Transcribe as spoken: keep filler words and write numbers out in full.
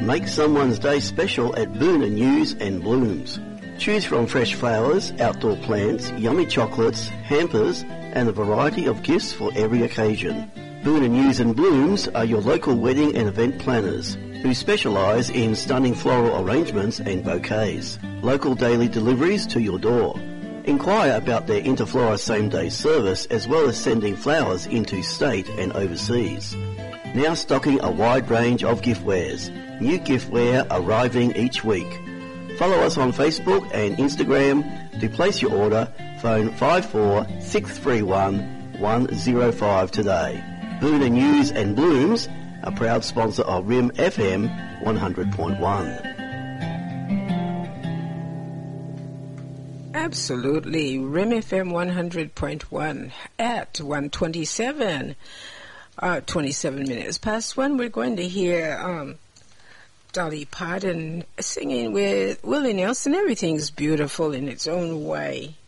Make someone's day special at Boona News and Blooms. Choose from fresh flowers, outdoor plants, yummy chocolates, hampers, and a variety of gifts for every occasion. Boona News and Blooms are your local wedding and event planners who specialise in stunning floral arrangements and bouquets. Local daily deliveries to your door. Inquire about their Interflora same-day service as well as sending flowers into state and overseas. Now stocking a wide range of giftwares. New giftware arriving each week. Follow us on Facebook and Instagram. To place your order, phone five four six three one one zero five today. Boona News and Blooms, a proud sponsor of R I M F M one hundred point one. Absolutely. R I M F M one hundred point one at one twenty-seven. Uh, twenty-seven minutes past one. We're going to hear um, Dolly Parton singing with Willie Nelson. Everything's beautiful in its own way.